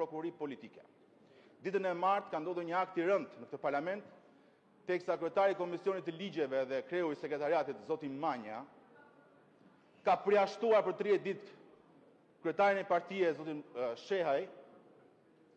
prokurori politike. Ditën e martë ka ndodhur një akt i rëndë në këtë parlament, teksa kryetari i Komisionit të Ligjeve dhe kreu i sekretariatit, zoti Manja, ka përjashtuar për 30 ditë kryetarin e partije, zotin Shehaj,